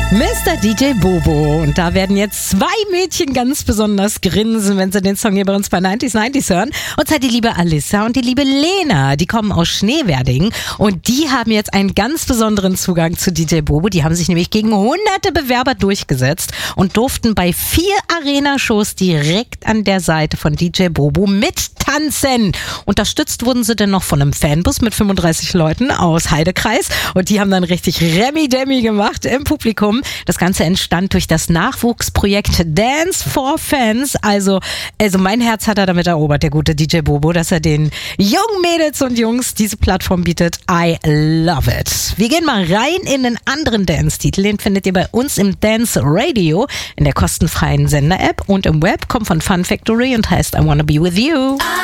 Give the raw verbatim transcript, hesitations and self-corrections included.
Mister D J Bobo. Und da werden jetzt zwei Mädchen ganz besonders grinsen, wenn sie den Song hier bei uns bei neunzig neunzig hören. Und zwar die liebe Alissa und die liebe Lena. Die kommen aus Schneewerding und die haben jetzt einen ganz besonderen Zugang zu D J Bobo. Die haben sich nämlich gegen hunderte Bewerber durchgesetzt und durften bei vier Arena-Shows direkt an der Seite von D J Bobo mittanzen. Unterstützt wurden sie dann noch von einem Fanbus mit fünfunddreißig Leuten aus Heidekreis und die haben dann richtig Remi-Demi gemacht im Publikum. Das Ganze entstand durch das Nachwuchsprojekt Dance for Fans. Also, also mein Herz hat er damit erobert, der gute D J Bobo, dass er den jungen Mädels und Jungs diese Plattform bietet. I love it. Wir gehen mal rein in einen anderen Dance-Titel. Den findet ihr bei uns im Dance Radio in der kostenfreien Sender-App und im Web. Kommt von Fun Factory und heißt I Wanna Be With You.